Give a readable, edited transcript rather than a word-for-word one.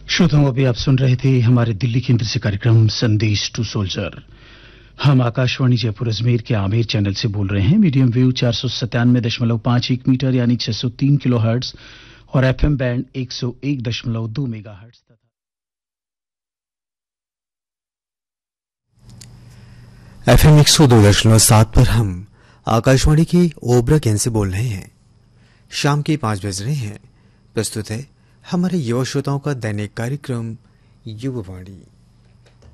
श्रोताओं, अभी आप सुन रहे थे हमारे दिल्ली केंद्र से कार्यक्रम संदेश टू सोल्जर। हम आकाशवाणी जयपुर अजमेर के आमेर चैनल से बोल रहे हैं। मीडियम वेव 497.51 मीटर यानी 603 किलो हर्ट्ज और एफएम बैंड 101.2 मेगा हर्ट्ज तथा एफएम 102.7 पर हम आकाशवाणी के ओबरा केंद्र से बोल रहे हैं। शाम के 5 बज रहे हैं। प्रस्तुत है हमारे युवा श्रोताओं का दैनिक कार्यक्रम युवावाणी।